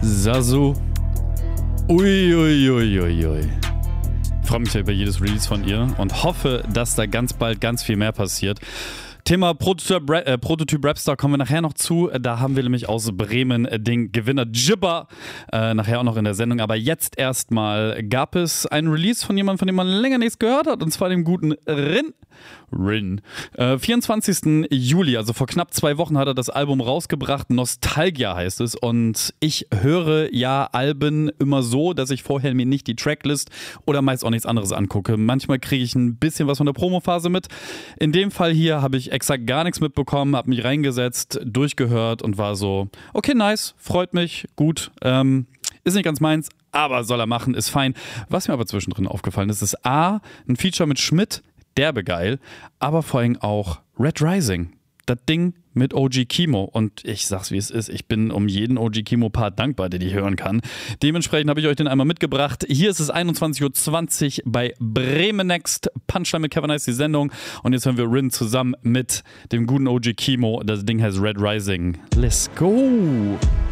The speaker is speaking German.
Sasu. Uiuiuiui. Ich freue mich ja über jedes Release von ihr und hoffe, dass da ganz bald ganz viel mehr passiert. Thema Prototyp Rapstar kommen wir nachher noch zu. Da haben wir nämlich aus Bremen den Gewinner Jibba. Nachher auch noch in der Sendung. Aber jetzt erstmal gab es einen Release von jemandem, von dem man länger nichts gehört hat. Und zwar dem guten Rin. 24. Juli, also vor knapp 2 Wochen hat er das Album rausgebracht. Nostalgia heißt es. Und ich höre ja Alben immer so, dass ich vorher mir nicht die Tracklist oder meist auch nichts anderes angucke. Manchmal kriege ich ein bisschen was von der Promophase mit. In dem Fall hier habe ich exakt gar nichts mitbekommen, habe mich reingesetzt, durchgehört und war so, okay, nice, freut mich, gut, ist nicht ganz meins, aber soll er machen, ist fein. Was mir aber zwischendrin aufgefallen ist, ist A, ein Feature mit Schmidt, derbe geil, aber vor allem auch Red Rising. Das Ding mit OG Kimo. Und ich sag's wie es ist, ich bin um jeden OG Kimo-Part dankbar, den ich hören kann. Dementsprechend habe ich euch den einmal mitgebracht. Hier ist es 21.20 Uhr bei Bremen Next. Punchline mit Kevin Nice, die Sendung. Und jetzt hören wir Rin zusammen mit dem guten OG Kimo. Das Ding heißt Red Rising. Let's go!